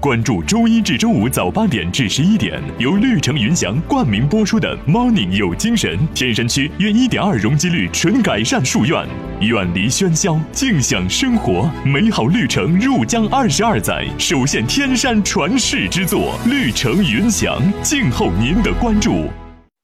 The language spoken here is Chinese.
关注周一至周五早8点至11点，由绿城云翔冠名播出的 Morning 有精神。天山区约1.2容积率纯改善树院，远离喧嚣，静享生活，美好绿城入江22载，首现天山传世之作，绿城云翔，静候您的关注。